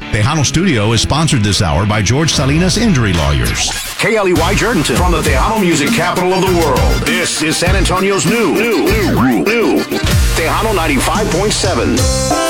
Tejano Studio is sponsored this hour by George Salinas Injury Lawyers. KLEY Jordanton from the Tejano music capital of the world. This is San Antonio's new Tejano 95.7.